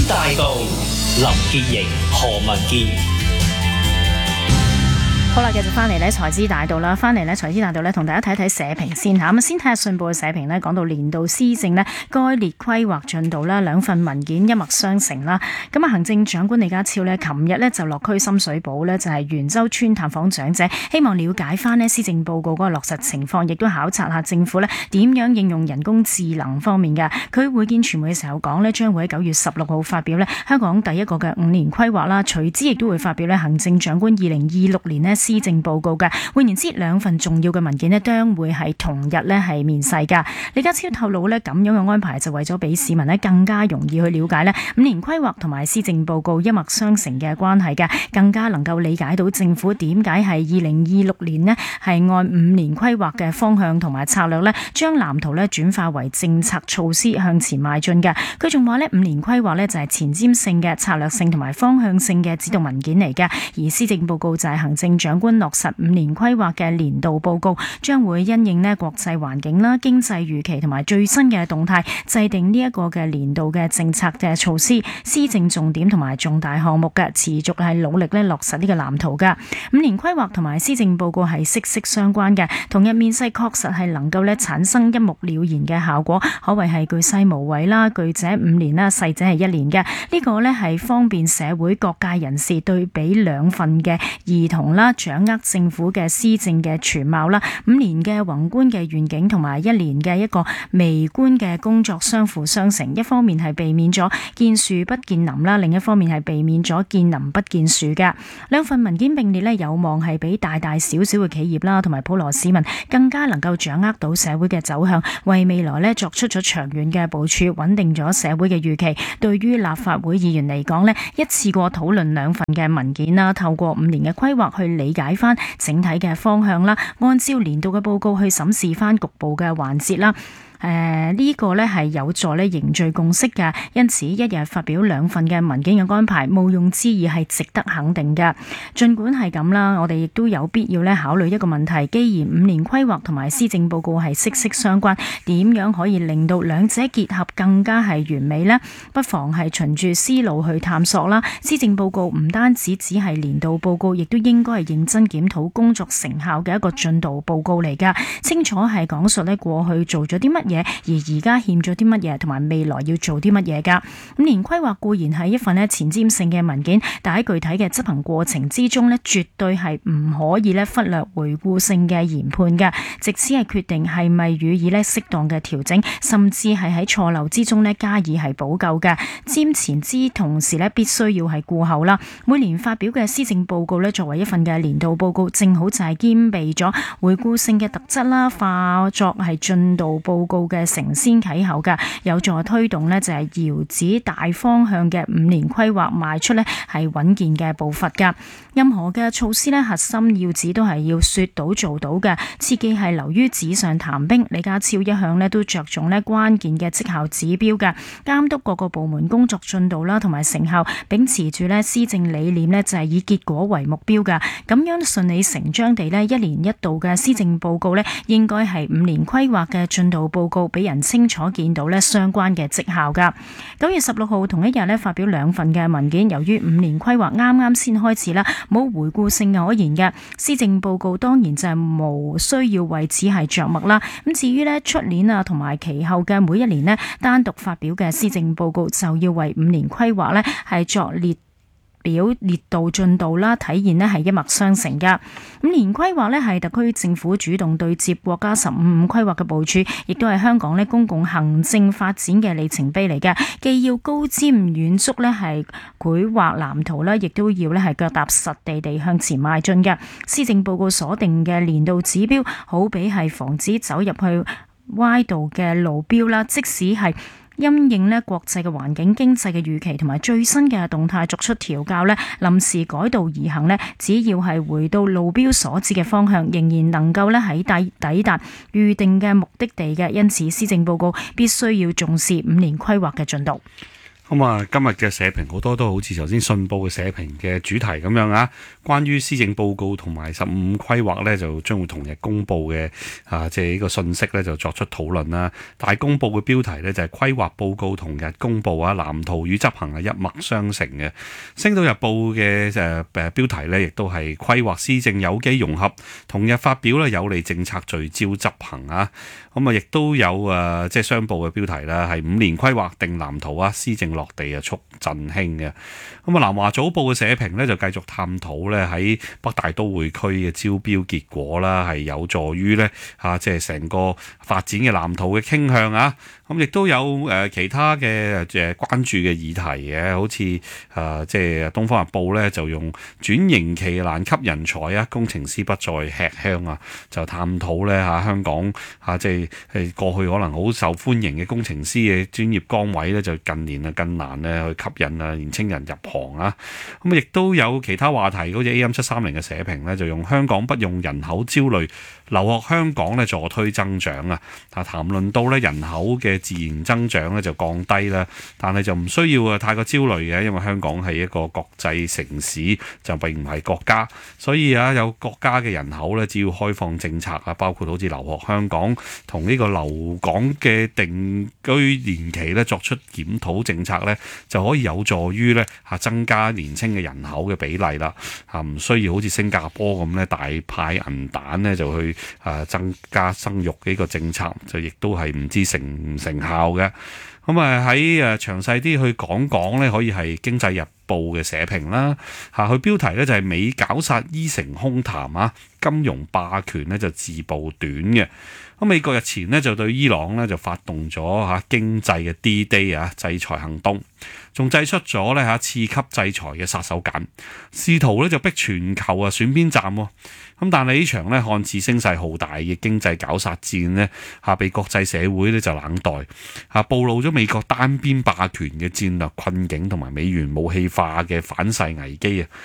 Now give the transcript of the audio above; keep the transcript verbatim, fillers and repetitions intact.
大道，林潔瑩、何文傑。 好啦，繼續翻嚟咧財資大道啦，翻嚟咧財資大道咧，同大家睇睇社評先嚇。咁先睇下信報嘅社評咧，講到年度施政咧該列規劃進度啦，兩份文件一脈相承啦。咁啊，行政長官李家超咧，琴日咧就落區深水埗咧，就係元洲村探訪長者，希望了解翻咧施政報告嗰個落實情況，亦都考察下政府咧點樣應用人工智能方面嘅。佢會見傳媒嘅時候講咧，將會喺九月十六號發表咧香港第一個嘅五年規劃啦，隨之亦都會發表咧行政長官二零二六年咧施政報告嘅。換言之，兩份重要嘅文件咧，將會係同日咧係面世㗎。李家超透露咧，咁樣嘅安排就為咗俾市民咧更加容易去了解咧五年規劃同埋施政報告一脈相承嘅關係嘅，更加能夠理解到政府點解係二零二六年咧係按五年規劃嘅方向同埋策略咧，將藍圖咧轉化為政策措施向前邁進嘅。佢仲話咧，五年規劃咧就係前瞻性嘅策略性同埋方向性嘅指導文件嚟嘅，而施政報告就係行政長官落實五年規劃嘅年度報告，將會因應呢國際環境啦、經濟預期同埋最新嘅動態，制定呢一個嘅年度嘅政策嘅措施、施政重點同埋重大項目嘅，持續係努力咧落實呢個藍圖噶。五年規劃同埋施政報告係息息相關嘅，同日面世確實係能夠咧產生一目了然嘅效果，可謂係巨細無遺啦，巨者五年啦，細者係一年嘅。呢、這個呢係方便社會各界人士對比兩份嘅兒童啦，掌握政府嘅施政嘅全貌啦，五年嘅宏觀嘅願景同埋一年嘅一個微觀嘅工作相輔相成，一方面係避免咗見樹不見林啦，另一方面係避免咗見林不見樹嘅。兩份文件並列呢，有望係俾大大小小嘅企業啦，同埋普羅市民更加能夠掌握到社會嘅走向，為未來呢作出咗長遠嘅部署，穩定咗社會嘅預期。對於立法會議員嚟講呢，一次過討論兩份嘅文件啦，透過五年嘅規劃去理解翻整體嘅方向啦，按照年度嘅報告去審視翻局部嘅環節啦。誒、呃、呢、這個呢係有助咧凝聚共識嘅，因此一日發表兩份嘅文件嘅安排，毋庸置疑係值得肯定嘅。儘管係咁啦，我哋亦都有必要咧考慮一個問題，既然五年規劃同埋施政報告係息息相關，點樣可以令到兩者結合更加係完美呢？不妨係循住思路去探索啦。施政報告唔單止只係年度報告，亦都應該係認真檢討工作成效嘅一個進度報告嚟㗎，清楚係講述咧過去做咗啲乜嘢，而而家欠咗啲乜嘢，同埋未來要做啲乜嘢㗎。五年規劃固然係一份咧前瞻性嘅文件，但喺具體嘅執行過程之中咧，絕對係唔可以咧忽略回顧性嘅研判㗎，藉此係決定係咪予以咧適當嘅調整，甚至係喺錯漏之中咧加以係補救嘅。瞻前之同時咧，必須要係顧後啦。每年發表嘅施政報告咧，作為一份嘅年度報告，正好就係兼備咗回顧性嘅特質啦，化作係進度報告嘅承先啟後嘅，有助推動呢就係遙指大方向嘅五年規劃邁出呢係穩健嘅步伐噶。任何嘅措施呢，核心要旨都係要說到做到嘅，切忌係流於紙上談兵。李家超一向呢都着重呢關鍵嘅績效指標嘅，監督各個部門工作進度啦，同埋成效，秉持住呢施政理念呢就係以結果為目標嘅，咁樣順理成章地呢一年一度嘅施政報告呢，應該係五年規劃嘅進度報告，俾人清楚見到咧相關嘅績效噶。九月十六號同一日咧發表兩份嘅文件，由於五年規劃啱啱先開始啦，冇回顧性可言嘅，施政報告當然就係無需要為此係着墨啦。咁至於咧出年啊同埋其後嘅每一年咧單獨發表嘅施政報告，就要為五年規劃咧係作列表列度進度啦，體現呢係一脈相承噶。五年規劃呢係特區政府主動對接國家十五五規劃嘅部署，亦都係香港呢公共行政發展嘅里程碑嚟嘅。既要高瞻遠矚呢係繪畫藍圖啦，亦都要呢係腳踏實地地向前邁進嘅。施政報告所定嘅年度指標，好比係防止走入去歪道嘅路標啦，即使係因應呢國際嘅環境、經濟嘅預期同埋最新嘅動態作出調校呢，臨時改道而行呢，只要係回到路標所指嘅方向，仍然能夠呢喺抵抵達預定嘅目的地嘅。因此，施政報告必須要重視五年規劃嘅進度。 咁啊，今日嘅社評好多都好似頭先信報嘅社評嘅主題咁樣啊，關於施政報告同埋十五規劃呢，就將會同日公佈嘅啊，即係呢個信息呢，就作出討論啦。大公報嘅標題呢，就係規劃報告同日公佈啊，藍圖與執行係一脈相承嘅。星島日報嘅誒誒標題呢，亦都係規劃施政有機融合，同日發表呢，有利政策聚焦執行啊。咁啊，亦都有誒即係商報嘅標題啦，係五年規劃定藍圖啊，施政落地啊，促振興嘅。咁啊，南華早報嘅社評呢，就繼續探討咧喺北大都會區嘅招標結果啦，係有助於咧嚇即係成個發展嘅藍圖嘅傾向啊。咁亦都有誒其他嘅誒關注嘅議題嘅，好似誒即係《東方日報》咧就用轉型期難吸人才啊，工程師不再吃香啊，就探討咧嚇香港嚇即係係過去可能好受歡迎嘅工程師嘅專業崗位咧，就近年啊更難咧去吸引啊年青人入行啊。咁亦都有其他話題，好似 A M 七三零嘅社評咧，就用香港不用人口焦慮，留學香港咧助推增長啊。啊，談論到咧人口嘅自然增長咧就降低啦，但係就唔需要啊太過焦慮嘅，因為香港係一個國際城市，就並唔係國家，所以啊有國家嘅人口咧，只要開放政策啊，包括好似留學香港同呢個留港嘅定居年期咧作出檢討政策咧，就可以有助於咧嚇增加年青嘅人口嘅比例啦嚇，唔需要好似新加坡咁咧大派銀彈咧就去誒增加生育呢個政策，就亦都係唔知成唔成效嘅。咁啊喺誒詳細啲去講講咧，可以係《經濟日報》嘅社評啦嚇，佢標題咧就係美絞殺伊誠空談啊，金融霸權咧就自暴短嘅。咁美國日前咧就對伊朗咧就發動咗嚇經濟嘅 D-Day 啊制裁行動，仲祭出咗咧嚇次級制裁嘅殺手鐧，試圖咧就逼全球啊選邊站喎。咁但係呢場咧看似聲勢浩大嘅經濟絞殺戰呢，嚇被國際社會咧就冷待嚇，暴露咗美國單邊霸權嘅戰略困境同埋美元武器化嘅反噬危機啊！